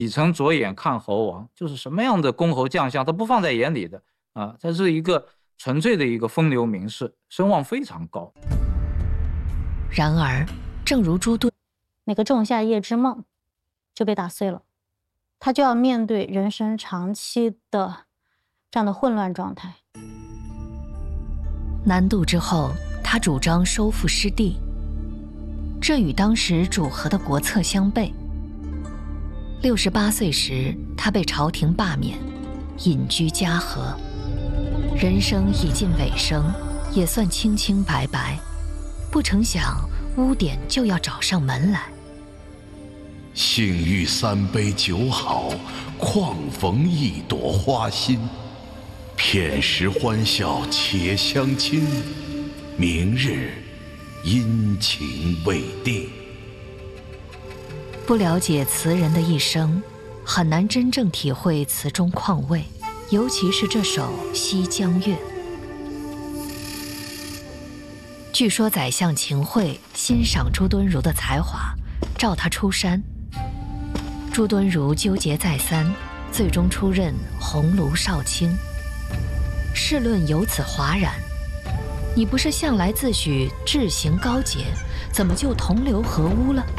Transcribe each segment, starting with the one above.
以诚着眼看侯王，就是什么样的公侯将相他不放在眼里的啊，他是一个纯粹的一个风流名士，声望非常高。 然而，正如朱敦那个仲夏夜之梦就被打碎了，他就要面对人生长期的这样的混乱状态。 南渡之后，他主张收复失地，这与当时主和的国策相悖。68岁时，他被朝廷罢免，隐居嘉禾，人生已近尾声，也算清清白白。不成想，污点就要找上门来。 幸遇3杯酒好，况逢一朵花心。片时欢笑且相亲，明日阴晴未定。 不了解词人的一生，很难真正体会词中况味，尤其是这首《西江月》。据说宰相秦桧欣赏朱敦儒的才华，召他出山。朱敦儒纠结再三，最终出任鸿胪少卿。试论由此哗然，你不是向来自诩志行高洁，怎么就同流合污了？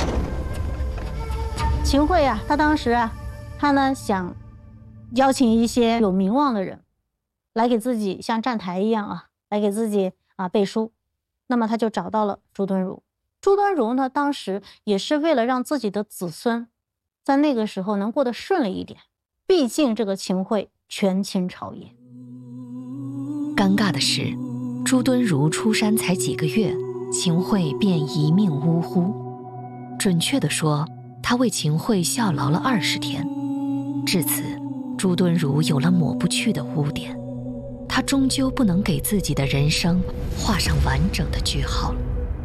秦桧啊，他当时啊，他呢想邀请一些有名望的人来给自己像站台一样啊，来给自己背书。那么他就找到了朱敦儒。朱敦儒呢，当时也是为了让自己的子孙在那个时候能过得顺利一点，毕竟这个秦桧权倾朝野。 尴尬的是，朱敦儒出山才几个月，秦桧便一命呜呼。准确地说，他为秦桧效劳了20天。至此，朱敦儒有了抹不去的污点，他终究不能给自己的人生画上完整的句号了。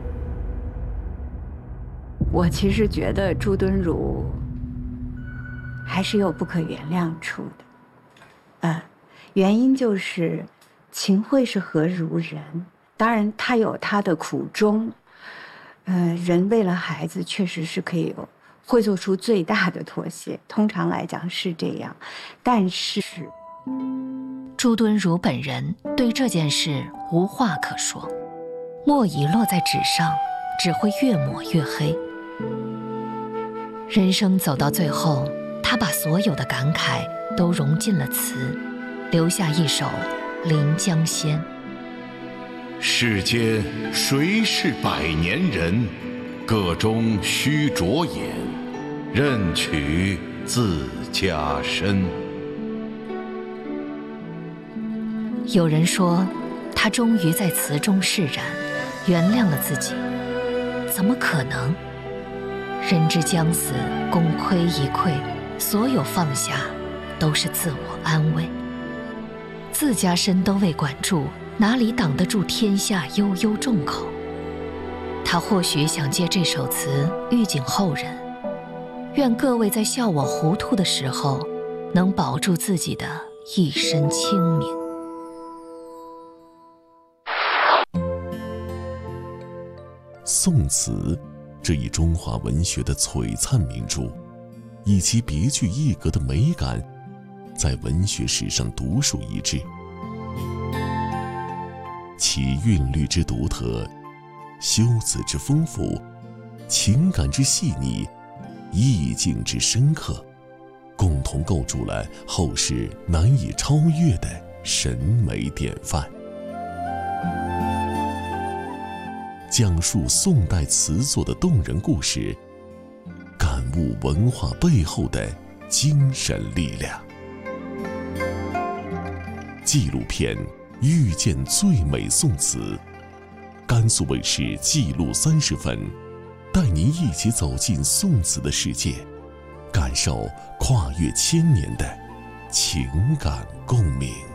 我其实觉得朱敦儒还是有不可原谅处的，原因就是秦桧是何如人，当然他有他的苦衷，人为了孩子确实是可以会做出最大的妥协，通常来讲是这样，但是朱敦儒本人对这件事无话可说，墨已落在纸上，只会越抹越黑。人生走到最后，他把所有的感慨都融进了词，留下一首《临江仙》。 世间谁是百年人？个中须着眼，任取自家身。 有人说，他终于在词中释然，原谅了自己。怎么可能？人之将死，功亏一篑，所有放下都是自我安慰。自家身都未管住，哪里挡得住天下悠悠众口？他或许想借这首词预警后人，愿各位在笑我糊涂的时候，能保住自己的一身清明。 宋词这一中华文学的璀璨明珠，以其别具一格的美感，在文学史上独树一帜。其韵律之独特，修辞之丰富，情感之细腻，意境之深刻，共同构筑了后世难以超越的审美典范。讲述宋代词作的动人故事，感悟文化背后的精神力量。纪录片《遇见最美宋词》，甘肃卫视纪录30分，带您一起走进宋词的世界，感受跨越千年的情感共鸣。